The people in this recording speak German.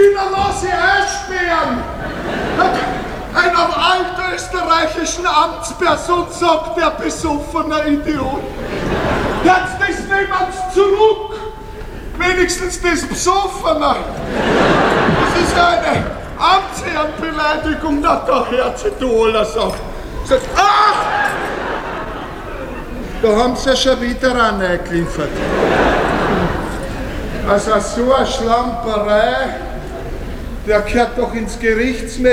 wieder los, ihr einsperren! Einer altösterreichischen Amtsperson sagt der besoffene Idiot. Jetzt das niemand zurück! Wenigstens das Besoffene! Das ist eine Amtsherrenbeleidigung, dass der Herzetoler sagt. Sagt, ach! Da haben sie ja schon wieder reingeliefert. Also so eine Schlamperei, der gehört doch ins Gerichtsmedizin.